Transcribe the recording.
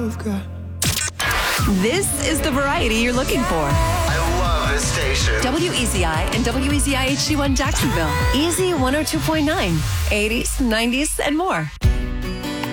I've got. This is the variety you're looking for. I love this station. WEZI and WEZI HD1 Jacksonville. Easy 102.9. 80s, 90s, and more.